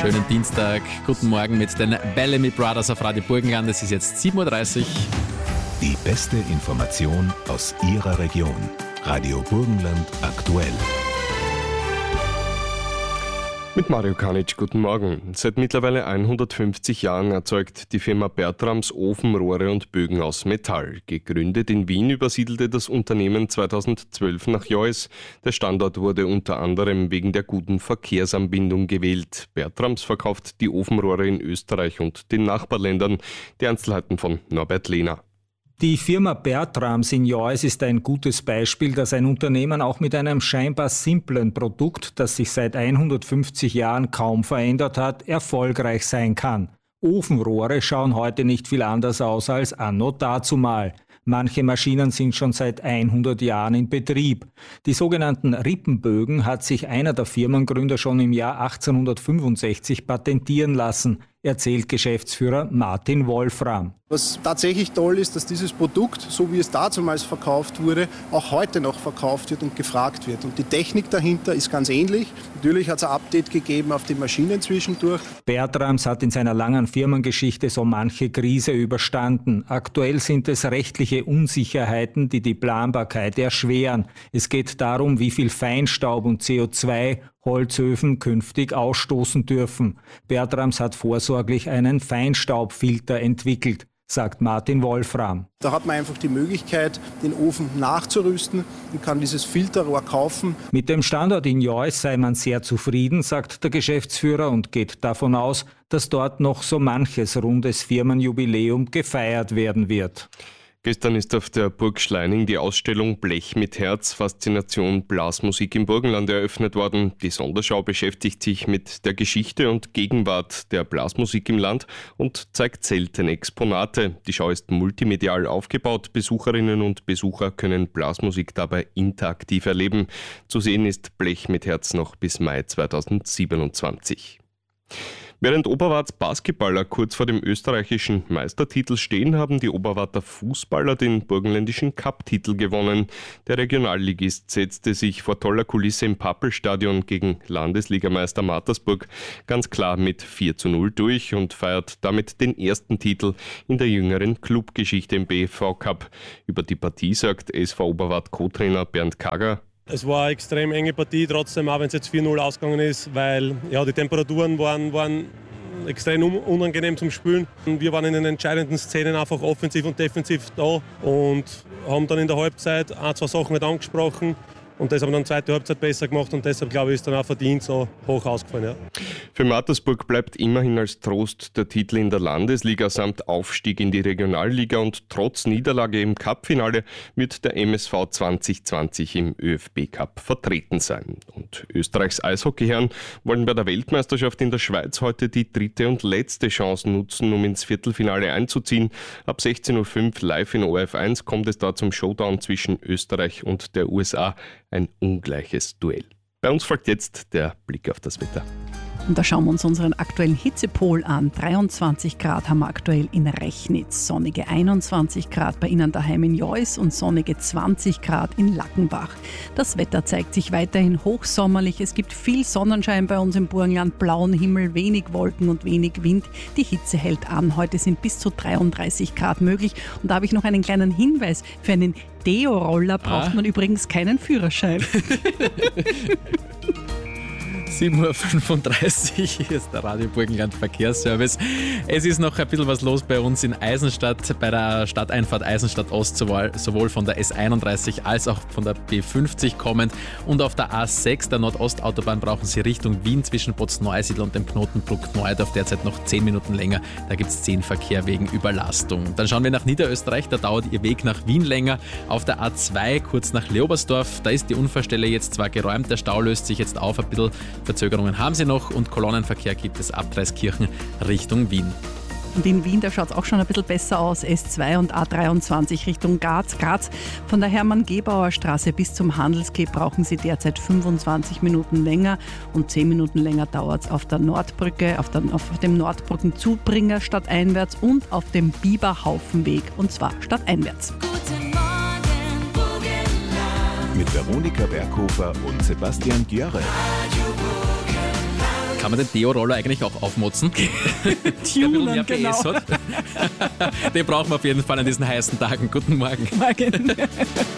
Schönen Dienstag, guten Morgen mit den Bellamy Brothers auf Radio Burgenland. Es ist jetzt 7.30 Uhr. Die beste Information aus Ihrer Region. Radio Burgenland aktuell. Mit Mario Kanic, guten Morgen. Seit mittlerweile 150 Jahren erzeugt die Firma Bertrams Ofenrohre und Bögen aus Metall. Gegründet in Wien übersiedelte das Unternehmen 2012 nach Joes. Der Standort wurde unter anderem wegen der guten Verkehrsanbindung gewählt. Bertrams verkauft die Ofenrohre in Österreich und den Nachbarländern. Die Einzelheiten von Norbert Lehner. Die Firma Bertrams in Joes ist ein gutes Beispiel, dass ein Unternehmen auch mit einem scheinbar simplen Produkt, das sich seit 150 Jahren kaum verändert hat, erfolgreich sein kann. Ofenrohre schauen heute nicht viel anders aus als anno dazumal. Manche Maschinen sind schon seit 100 Jahren in Betrieb. Die sogenannten Rippenbögen hat sich einer der Firmengründer schon im Jahr 1865 patentieren lassen, erzählt Geschäftsführer Martin Wolfram. Was tatsächlich toll ist, dass dieses Produkt, so wie es damals verkauft wurde, auch heute noch verkauft wird und gefragt wird. Und die Technik dahinter ist ganz ähnlich. Natürlich hat es ein Update gegeben auf die Maschinen zwischendurch. Bertrams hat in seiner langen Firmengeschichte so manche Krise überstanden. Aktuell sind es rechtliche Unsicherheiten, die die Planbarkeit erschweren. Es geht darum, wie viel Feinstaub und CO2 Holzöfen künftig ausstoßen dürfen. Bertrams hat vorsorglich einen Feinstaubfilter entwickelt, sagt Martin Wolfram. Da hat man einfach die Möglichkeit, den Ofen nachzurüsten und kann dieses Filterrohr kaufen. Mit dem Standort in Joes sei man sehr zufrieden, sagt der Geschäftsführer und geht davon aus, dass dort noch so manches rundes Firmenjubiläum gefeiert werden wird. Gestern ist auf der Burg Schleining die Ausstellung Blech mit Herz, Faszination Blasmusik im Burgenland eröffnet worden. Die Sonderschau beschäftigt sich mit der Geschichte und Gegenwart der Blasmusik im Land und zeigt seltene Exponate. Die Schau ist multimedial aufgebaut. Besucherinnen und Besucher können Blasmusik dabei interaktiv erleben. Zu sehen ist Blech mit Herz noch bis Mai 2027. Während Oberwarts Basketballer kurz vor dem österreichischen Meistertitel stehen, haben die Oberwarter Fußballer den burgenländischen Cup-Titel gewonnen. Der Regionalligist setzte sich vor toller Kulisse im Pappelstadion gegen Landesligameister Mattersburg ganz klar mit 4:0 durch und feiert damit den ersten Titel in der jüngeren Clubgeschichte im BFV Cup. Über die Partie sagt SV Oberwart Co-Trainer Bernd Kager: Es war eine extrem enge Partie, trotzdem, auch wenn es jetzt 4:0 ausgegangen ist, weil ja, die Temperaturen waren extrem unangenehm zum Spielen. Wir waren in den entscheidenden Szenen einfach offensiv und defensiv da und haben dann in der Halbzeit ein, zwei Sachen nicht angesprochen. Und das haben wir dann zweite Halbzeit besser gemacht und deshalb, glaube ich, ist dann auch verdient so hoch ausgefallen. Ja. Für Mattersburg bleibt immerhin als Trost der Titel in der Landesliga samt Aufstieg in die Regionalliga und trotz Niederlage im Cup-Finale wird der MSV 2020 im ÖFB-Cup vertreten sein. Und Österreichs Eishockeyherren wollen bei der Weltmeisterschaft in der Schweiz heute die dritte und letzte Chance nutzen, um ins Viertelfinale einzuziehen. Ab 16:05 Uhr live in ORF1 kommt es da zum Showdown zwischen Österreich und der USA. Ein ungleiches Duell. Bei uns folgt jetzt der Blick auf das Wetter. Und da schauen wir uns unseren aktuellen Hitzepol an. 23 Grad haben wir aktuell in Rechnitz, sonnige 21 Grad bei Ihnen daheim in Joes und sonnige 20 Grad in Lackenbach. Das Wetter zeigt sich weiterhin hochsommerlich. Es gibt viel Sonnenschein bei uns im Burgenland, blauen Himmel, wenig Wolken und wenig Wind. Die Hitze hält an. Heute sind bis zu 33 Grad möglich. Und da habe ich noch einen kleinen Hinweis. Für einen Deo-Roller braucht man übrigens keinen Führerschein. 7.35 Uhr ist der Radio Burgenland Verkehrsservice. Es ist noch ein bisschen was los bei uns in Eisenstadt, bei der Stadteinfahrt Eisenstadt Ost, sowohl von der S31 als auch von der B50 kommend. Und auf der A6, der Nordostautobahn, brauchen Sie Richtung Wien zwischen Botsneusiedl und dem Knotenbruck Neudorf derzeit noch 10 Minuten länger. Da gibt es 10 Verkehr wegen Überlastung. Dann schauen wir nach Niederösterreich, da dauert Ihr Weg nach Wien länger. Auf der A2 kurz nach Leobersdorf, da ist die Unfallstelle jetzt zwar geräumt, der Stau löst sich jetzt auf, ein bisschen Verzögerungen haben Sie noch und Kolonnenverkehr gibt es ab Dreiskirchen Richtung Wien. Und in Wien, da schaut es auch schon ein bisschen besser aus. S2 und A23 Richtung Graz. Von der Hermann-Gebauer-Straße bis zum Handelsquai brauchen Sie derzeit 25 Minuten länger und 10 Minuten länger dauert es auf der Nordbrücke, auf dem Nordbrückenzubringer stadteinwärts und auf dem Biberhaufenweg und zwar stadteinwärts. Guten Morgen, Burgenland. Mit Veronika Berghofer und Sebastian Gjörre. Radio Burgenland. Kann man den Deo-Roller eigentlich auch aufmotzen? Tunen, genau. PS hat. Den brauchen wir auf jeden Fall an diesen heißen Tagen. Guten Morgen. Morgen.